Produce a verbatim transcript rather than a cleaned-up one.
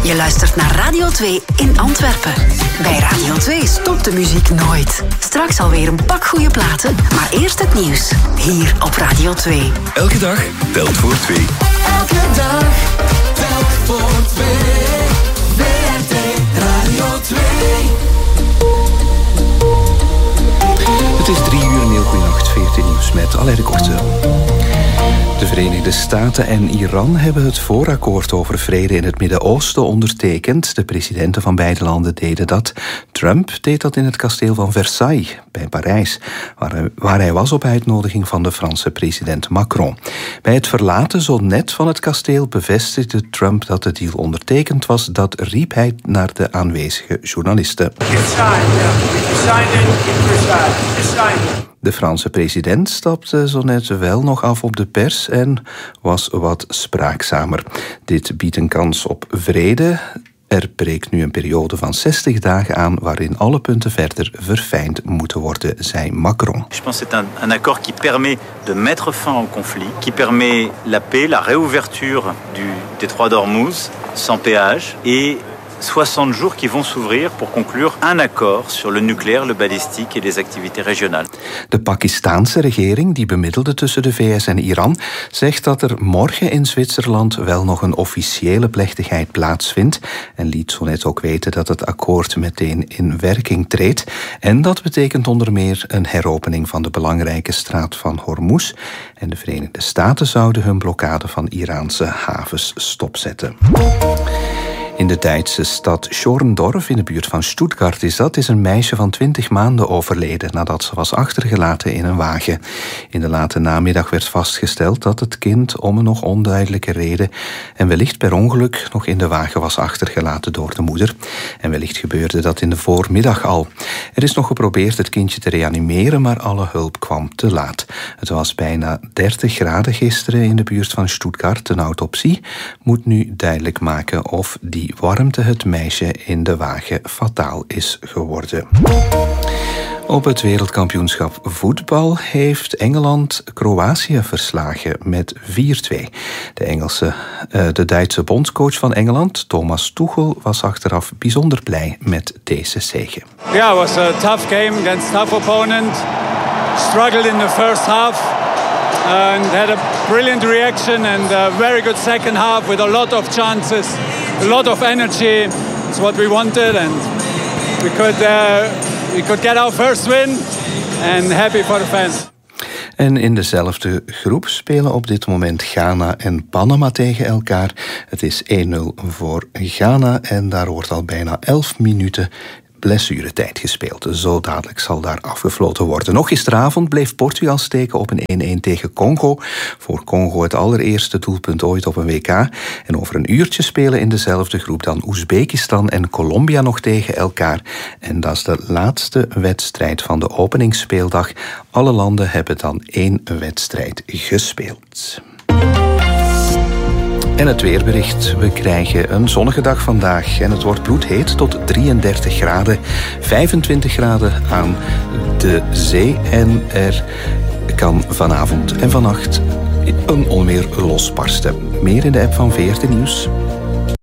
Je luistert naar Radio twee in Antwerpen. Bij Radio twee stopt de muziek nooit. Straks alweer een pak goede platen, maar eerst het nieuws. Hier op Radio twee. Elke dag telt voor twee. Elke dag telt voor twee. V R T Radio twee. Het is drie uur en heel goeienacht. V R T Nieuws met Alain de Korte. De Verenigde Staten en Iran hebben het voorakkoord over vrede in het Midden-Oosten ondertekend. De presidenten van beide landen deden dat. Trump deed dat in het kasteel van Versailles bij Parijs, waar hij, waar hij was op uitnodiging van de Franse president Macron. Bij het verlaten zo net van het kasteel bevestigde Trump dat de deal ondertekend was. Dat riep hij naar de aanwezige journalisten. De Franse president stapte zo net wel nog af op de pers en was wat spraakzamer. Dit biedt een kans op vrede. Er breekt nu een periode van zestig dagen aan waarin alle punten verder verfijnd moeten worden, zei Macron. Je pense que c'est un, un accord qui permet de mettre fin au conflit, qui permet la paix, la réouverture du détroit d'Ormuz sans péage et soixante jours qui vont s'ouvrir pour conclure un accord sur le nucléaire, le balistique et les activités régionales. De Pakistaanse regering, die bemiddelde tussen de V S en Iran, zegt dat er morgen in Zwitserland wel nog een officiële plechtigheid plaatsvindt en liet zo net ook weten dat het akkoord meteen in werking treedt. En dat betekent onder meer een heropening van de belangrijke straat van Hormuz. En de Verenigde Staten zouden hun blokkade van Iraanse havens stopzetten. In de Duitse stad Schorndorf, in de buurt van Stuttgart is dat, is een meisje van twintig maanden overleden nadat ze was achtergelaten in een wagen. In de late namiddag werd vastgesteld dat het kind om een nog onduidelijke reden en wellicht per ongeluk nog in de wagen was achtergelaten door de moeder. En wellicht gebeurde dat in de voormiddag al. Er is nog geprobeerd het kindje te reanimeren, maar alle hulp kwam te laat. Het was bijna dertig graden gisteren in de buurt van Stuttgart. Een autopsie moet nu duidelijk maken of die warmte het meisje in de wagen fataal is geworden. Op het wereldkampioenschap voetbal heeft Engeland Kroatië verslagen met vier twee. De, Engelse, uh, de Duitse bondscoach van Engeland, Thomas Tuchel, was achteraf bijzonder blij met deze zege. Yeah, it was a tough game against a tough opponent. Struggled in the first half and had a brilliant reaction and a very good second half with a lot of chances, a lot of energy. It's what we wanted and we could uh, we could get our first win and happy for the fans. En in dezelfde groep spelen op dit moment Ghana en Panama tegen elkaar. Het is één nul voor Ghana en daar wordt al bijna elf minuten blessuretijd gespeeld. Zo dadelijk zal daar afgefloten worden. Nog gisteravond bleef Portugal steken op een één één tegen Congo. Voor Congo het allereerste doelpunt ooit op een W K. En over een uurtje spelen in dezelfde groep dan Oezbekistan en Colombia nog tegen elkaar. En dat is de laatste wedstrijd van de openingsspeeldag. Alle landen hebben dan één wedstrijd gespeeld. En het weerbericht. We krijgen een zonnige dag vandaag en het wordt bloedheet tot drieëndertig graden. vijfentwintig graden aan de zee en er kan vanavond en vannacht een onweer losbarsten. Meer in de app van V R T Nieuws.